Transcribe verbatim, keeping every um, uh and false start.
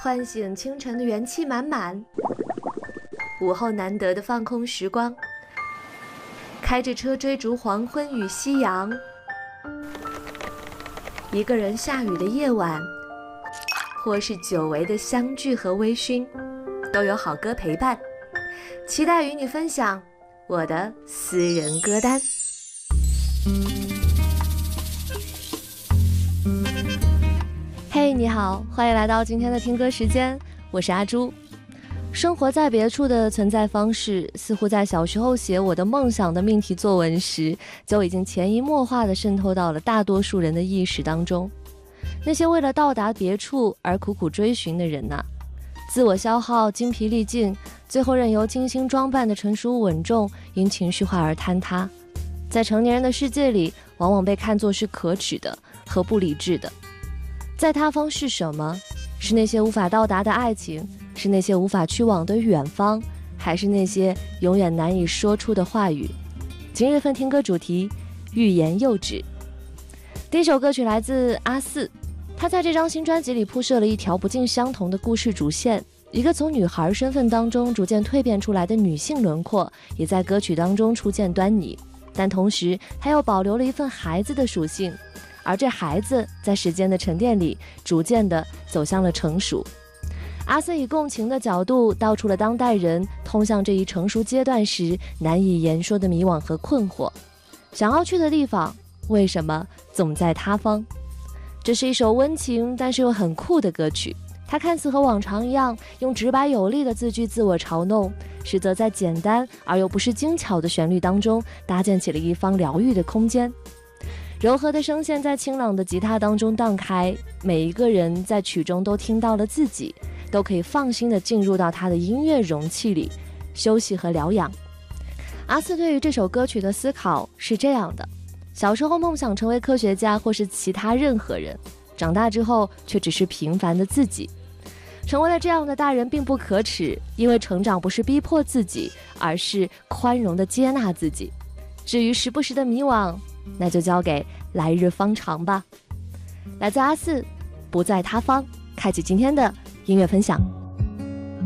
唤醒清晨的元气满满，午后难得的放空时光，开着车追逐黄昏与夕阳，一个人下雨的夜晚，或是久违的相聚和微醺，都有好歌陪伴。期待与你分享我的私人歌单。嘿、hey, 你好，欢迎来到今天的听歌时间，我是阿朱。生活在别处的存在方式，似乎在小时候写我的梦想的命题作文时，就已经潜移默化地渗透到了大多数人的意识当中。那些为了到达别处而苦苦追寻的人啊，自我消耗，精疲力尽，最后任由精心装扮的成熟稳重因情绪化而坍塌，在成年人的世界里，往往被看作是可耻的和不理智的。在他方是什么？是那些无法到达的爱情，是那些无法去往的远方，还是那些永远难以说出的话语？今日份听歌主题：欲言又止。第一首歌曲来自阿四，他在这张新专辑里铺设了一条不尽相同的故事主线，一个从女孩身份当中逐渐蜕变出来的女性轮廓，也在歌曲当中初见端倪，但同时他又保留了一份孩子的属性。而这孩子在时间的沉淀里逐渐地走向了成熟。阿四以共情的角度道出了当代人通向这一成熟阶段时难以言说的迷惘和困惑，想要去的地方为什么总在他方。这是一首温情但是又很酷的歌曲，它看似和往常一样用直白有力的字句自我嘲弄，实则在简单而又不失精巧的旋律当中搭建起了一方疗愈的空间。柔和的声线在清朗的吉他当中荡开，每一个人在曲中都听到了自己，都可以放心地进入到他的音乐容器里休息和疗养。阿四对于这首歌曲的思考是这样的：小时候梦想成为科学家或是其他任何人，长大之后却只是平凡的自己。成为了这样的大人并不可耻，因为成长不是逼迫自己，而是宽容地接纳自己。至于时不时的迷惘，那就交给来日方长吧。来自阿四，不在他方，开启今天的音乐分享。